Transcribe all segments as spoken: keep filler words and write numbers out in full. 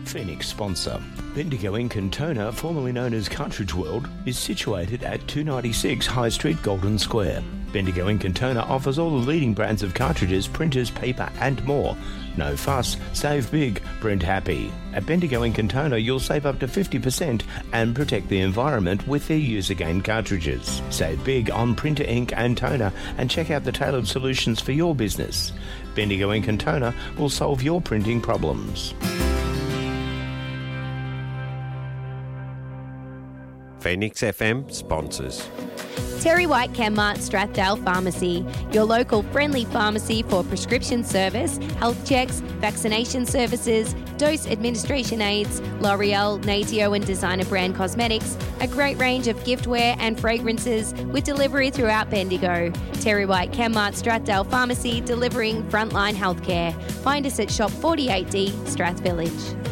Phoenix sponsor. Bendigo Ink and Toner, formerly known as Cartridge World, is situated at two ninety-six High Street, Golden Square. Bendigo Ink and Toner offers all the leading brands of cartridges, printers, paper and more. No fuss, save big, print happy. At Bendigo Ink and Toner, you'll save up to fifty percent and protect the environment with their Use Again cartridges. Save big on printer ink and toner and check out the tailored solutions for your business. Bendigo Ink and Toner will solve your printing problems. Phoenix F M sponsors. Terry White Chemmart Strathdale Pharmacy, your local friendly pharmacy for prescription service, health checks, vaccination services, dose administration aids, L'Oreal, Natio and designer brand cosmetics, a great range of giftware and fragrances with delivery throughout Bendigo. Terry White Chemmart Strathdale Pharmacy, delivering frontline healthcare. Find us at Shop forty-eight D, Strath Village.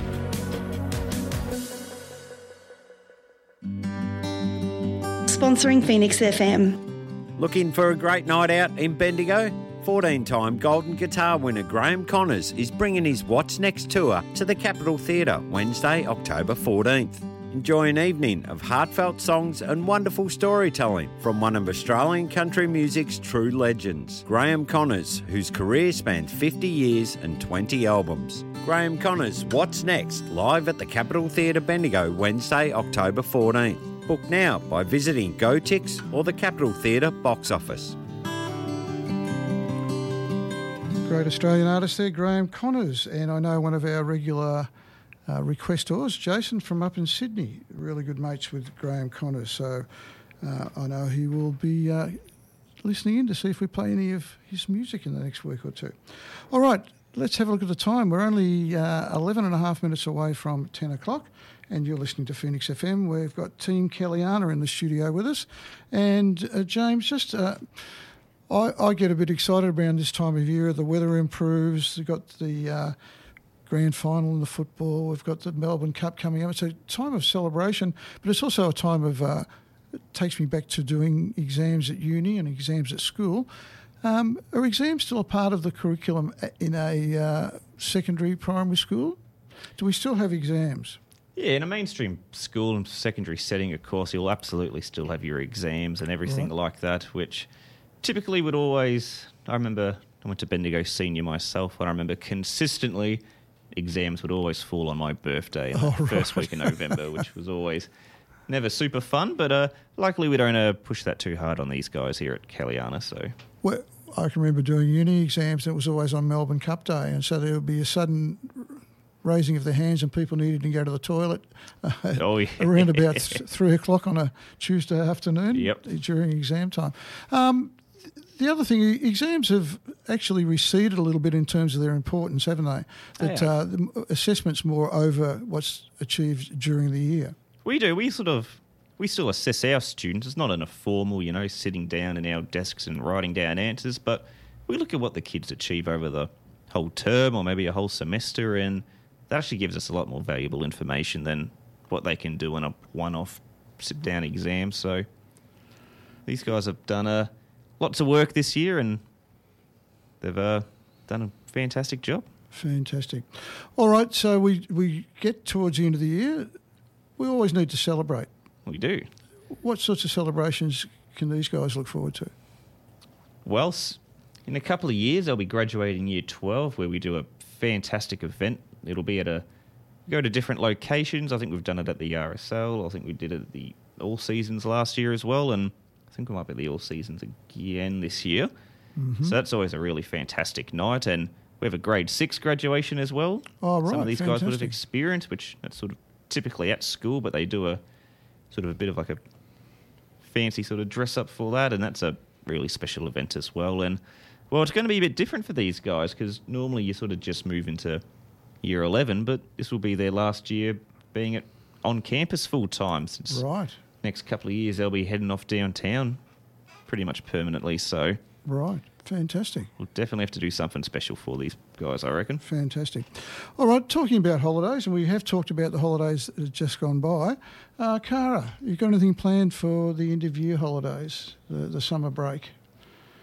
Sponsoring Phoenix F M. Looking for a great night out in Bendigo? fourteen-time Golden Guitar winner Graham Connors is bringing his What's Next tour to the Capitol Theatre Wednesday, October fourteenth. Enjoy an evening of heartfelt songs and wonderful storytelling from one of Australian country music's true legends, Graham Connors, whose career spans fifty years and twenty albums. Graham Connors' What's Next, live at the Capitol Theatre Bendigo Wednesday, October fourteenth. Book now by visiting GoTix or the Capitol Theatre box office. Great Australian artist there, Graham Connors, and I know one of our regular uh, requestors, Jason from up in Sydney, really good mates with Graham Connors, so uh, I know he will be uh, listening in to see if we play any of his music in the next week or two. All right, let's have a look at the time. We're only uh, eleven and a half minutes away from ten o'clock. And you're listening to Phoenix F M. We've got Team Kellyana in the studio with us. And uh, James, just uh, I, I get a bit excited around this time of year. The weather improves. We've got the uh, grand final in the football. We've got the Melbourne Cup coming up. It's a time of celebration, but it's also a time of, uh, it takes me back to doing exams at uni and exams at school. Um, are exams still a part of the curriculum in a uh, secondary primary school? Do we still have exams? Yeah, in a mainstream school and secondary setting, of course, you'll absolutely still have your exams and everything right. like that, which typically would always... I remember I went to Bendigo Senior myself, and I remember consistently exams would always fall on my birthday in oh, the first right. week in November, which was always never super fun, but uh, luckily we don't uh, push that too hard on these guys here at Kellyana. So, well, I can remember doing uni exams, and it was always on Melbourne Cup Day, and so there would be a sudden raising of the hands and people needing to go to the toilet uh, oh, yeah. around about th- three o'clock on a Tuesday afternoon yep. during exam time. Um, the other thing, exams have actually receded a little bit in terms of their importance, haven't they? That yeah. uh, the assessment's more over what's achieved during the year. We do. We sort of, we still assess our students. It's not in a formal, you know, sitting down in our desks and writing down answers, but we look at what the kids achieve over the whole term or maybe a whole semester, and that actually gives us a lot more valuable information than what they can do in a one-off sit-down exam. So these guys have done uh, lots of work this year, and they've uh, done a fantastic job. Fantastic. All right, so we, we get towards the end of the year. We always need to celebrate. We do. What sorts of celebrations can these guys look forward to? Well, in a couple of years, they'll be graduating year twelve, where we do a fantastic event. It'll be at a go to different locations. I think we've done it at the R S L. I think we did it at the All Seasons last year as well, and I think we might be at the All Seasons again this year. Mm-hmm. So that's always a really fantastic night, and we have a grade six graduation as well. Oh, right. Some of these fantastic. guys would have experienced, which that's sort of typically at school, but they do a sort of a bit of like a fancy sort of dress up for that, and that's a really special event as well. And well, it's going to be a bit different for these guys because normally you sort of just move into year eleven, but this will be their last year being at on campus full time. Since right. next couple of years they'll be heading off downtown pretty much permanently. So right, fantastic. We'll definitely have to do something special for these guys, I reckon. Fantastic. All right, talking about holidays, and we have talked about the holidays that have just gone by. Uh, Cara, you got anything planned for the end of year holidays, the, the summer break?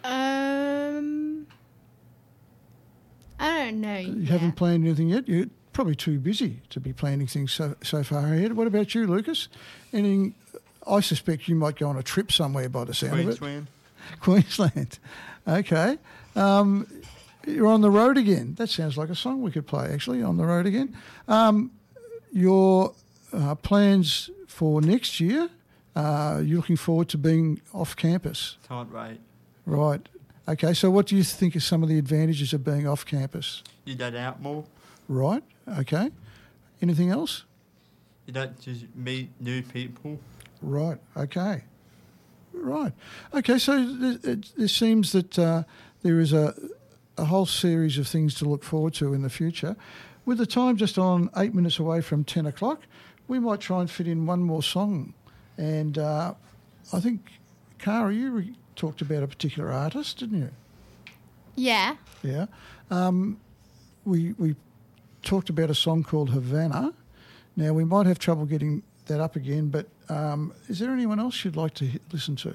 Um. I don't know. You yet. haven't planned anything yet? You probably too busy to be planning things so, so far ahead. What about you, Lucas? Anything? I suspect you might go on a trip somewhere by the sound Queensland. of it. Queensland. Okay. Um, you're on the road again. That sounds like a song we could play, actually, On the Road Again. Um, your uh, plans for next year, uh, you're looking forward to being off campus. Can't wait. Right. Okay, so what do you think are some of the advantages of being off campus? You get out more. Right. Okay. Anything else? You don't just meet new people. Right. Okay. Right. Okay. So it, it, it seems that uh, there is a, a whole series of things to look forward to in the future. With the time just on eight minutes away from ten o'clock, we might try and fit in one more song. And uh, I think, Cara, you re- talked about a particular artist, didn't you? Yeah. Yeah. Um, we we talked about a song called Havana. Now, we might have trouble getting that up again, but um, is there anyone else you'd like to hit, listen to?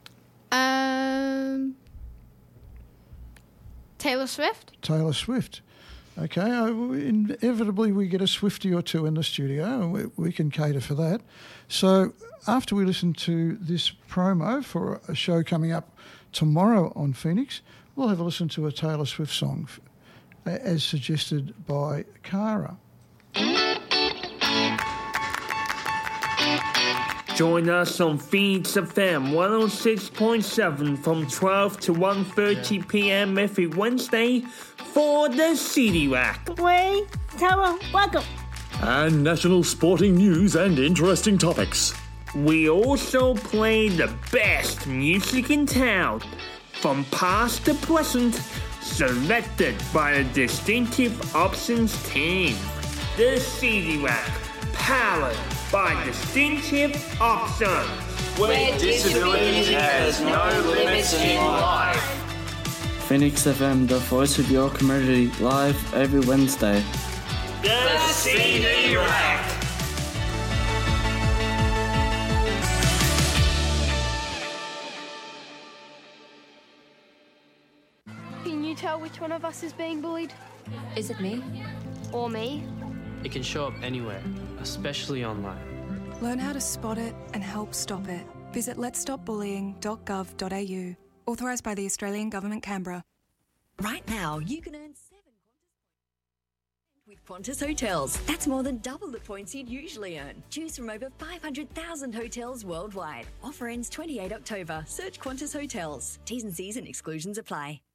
Um, Taylor Swift. Taylor Swift. Okay, uh, inevitably we get a Swiftie or two in the studio, and we, we can cater for that. So after we listen to this promo for a show coming up tomorrow on Phoenix, we'll have a listen to a Taylor Swift song, as suggested by Cara. Join us on Phoenix F M one oh six point seven from twelve to one thirty p.m. every Wednesday for the City Rack. Way, Tara, welcome. And national sporting news and interesting topics. We also play the best music in town, from past to present, selected by the Distinctive Options team. The City Rack, powered by Distinctive Options, where disability has no limits in life. Phoenix F M, the voice of your community, live every Wednesday. The C D Rack. Can you tell which one of us is being bullied? Is it me? Or me? It can show up anywhere, especially online. Learn how to spot it and help stop it. Visit lets stop bullying dot gov dot a u. Authorised by the Australian Government, Canberra. Right now, you can earn seven Qantas with Qantas Hotels. That's more than double the points you'd usually earn. Choose from over five hundred thousand hotels worldwide. Offer ends twenty-eighth of October. Search Qantas Hotels. T's and C's and exclusions apply.